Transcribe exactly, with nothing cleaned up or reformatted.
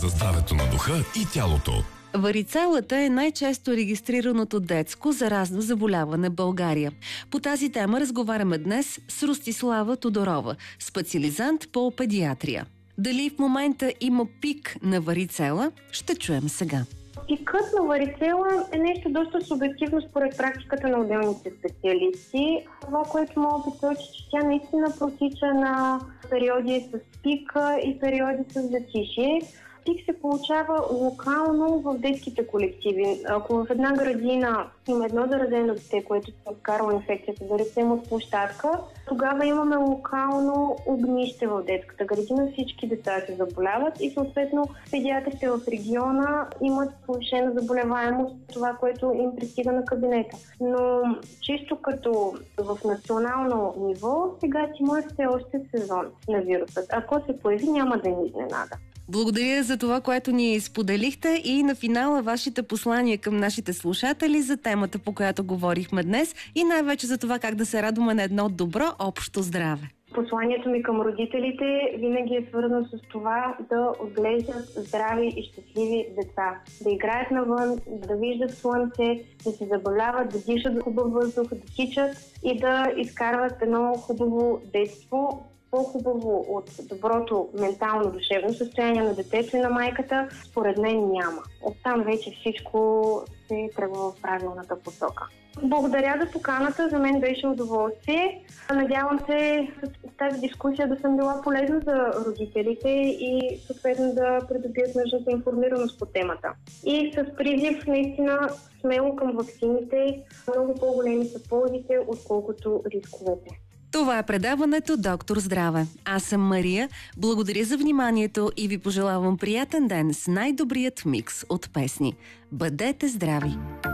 За здравето на духа и тялото. Варицелата е най-често регистрираното детско заразно заболяване в България. По тази тема разговаряме днес с Ростислава Тодорова, специализант по педиатрия. Дали в момента има пик на варицела, ще чуем сега. Пикът на варицела е нещо доста субективно според практиката на отделните специалисти. Това, което мога да посоча, че тя наистина протича на периоди с пика и периоди с затишие. Пик се получава локално в детските колективи. Ако в една градина има едно заразено дете, което се е вкарало инфекцията, да речем от площадка, тогава имаме локално огнище в детската градина. Всички деца се заболяват и съответно педиатрите в региона имат повишена заболеваемост, това, което им пристига на кабинета. Но чисто като в национално ниво, сега си има все още сезон на вирусът. Ако се появи, няма да ни изненада. Благодаря за това, което ни споделихте и на финала вашите послания към нашите слушатели за темата, по която говорихме днес и най-вече за това как да се радваме на едно добро общо здраве. Посланието ми към родителите винаги е свързано с това да отглеждат здрави и щастливи деца. Да играят навън, да виждат слънце, да се забавляват, да дишат хубав въздух, да тичат и да изкарват едно хубаво детство. По-хубаво от доброто ментално душевно състояние на детето и на майката, според мен няма. Оттам вече всичко се тръгва в правилната посока. Благодаря за поканата, за мен беше удоволствие. Надявам се с тази дискусия да съм била полезна за родителите и съответно да придобият нужната информираност по темата. И с призив наистина смело към ваксините, много по-големи са ползите, отколкото рисковете. Това е предаването Доктор Здраве. Аз съм Мария. Благодаря за вниманието и ви пожелавам приятен ден с най-добрият микс от песни. Бъдете здрави!